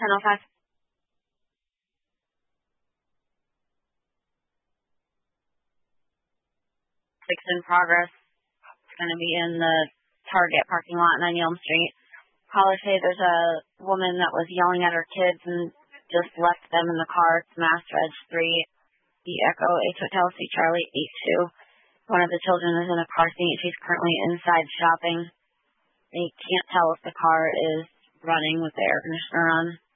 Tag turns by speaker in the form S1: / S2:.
S1: 10:05. Fix in progress. It's going to be in the Target parking lot, 90 Elm Street. Callers say there's a woman that was yelling at her kids and just left them in the car. It's Mass Reg 3, the Echo H Hotel C Charlie 82. One of the children is in a car seat. She's currently inside shopping. They can't tell if the car is running with the air conditioner on.